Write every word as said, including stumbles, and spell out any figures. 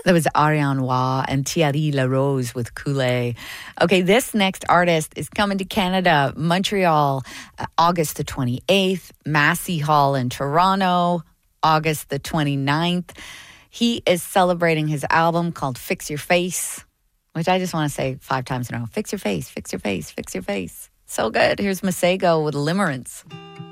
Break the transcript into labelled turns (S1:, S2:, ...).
S1: That was Ariane Roy and Thierry Larose with Coulee. Okay, this next artist is coming to Canada, Montreal, uh, August the twenty-eighth, Massey Hall in Toronto, August the twenty-ninth. He is celebrating his album called Fix Your Face, which I just want to say five times in a row. Fix your face, fix your face, fix your face. So good. Here's Masego with Limerence.